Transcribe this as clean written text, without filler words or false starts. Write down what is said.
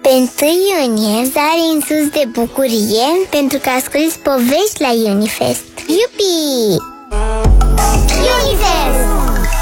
Pe 1 iunie sari în sus de bucurie pentru că asculți povești la Unifest. Iupi!